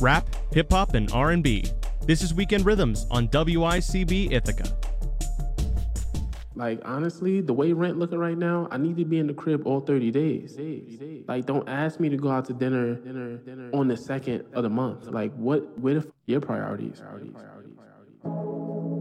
rap, hip-hop, and R&B. This is Weekend Rhythms on WICB Ithaca. Like, honestly, the way rent looking right now, I need to be in the crib all 30 days. Like, don't ask me to go out to dinner on the second of the month. Like, where the your priorities?